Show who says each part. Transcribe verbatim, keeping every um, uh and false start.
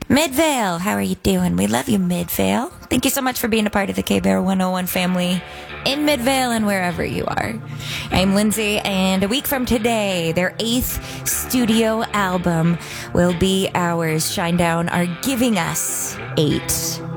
Speaker 1: Midvale, how are you doing? We love you, Midvale. Thank you so much for being a part of the K-Bear one oh one family in Midvale and wherever you are. I'm Lindsay, and a week from today, their eighth studio album will be ours. Shinedown are giving us eight